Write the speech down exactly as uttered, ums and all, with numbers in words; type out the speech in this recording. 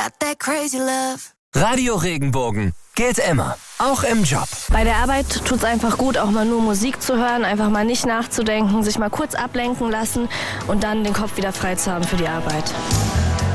got that crazy love. Radio Regenbogen gilt immer, auch im Job. Bei der Arbeit tut's einfach gut, auch mal nur Musik zu hören, einfach mal nicht nachzudenken, sich mal kurz ablenken lassen und dann den Kopf wieder frei zu haben für die Arbeit.